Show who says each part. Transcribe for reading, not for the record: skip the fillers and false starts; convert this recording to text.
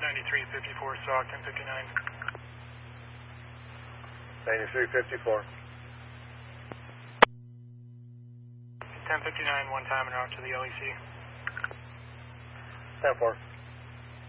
Speaker 1: 9354, Stockton 59.
Speaker 2: 9354.
Speaker 1: 1059, one time and out to the LEC.
Speaker 2: 10-4.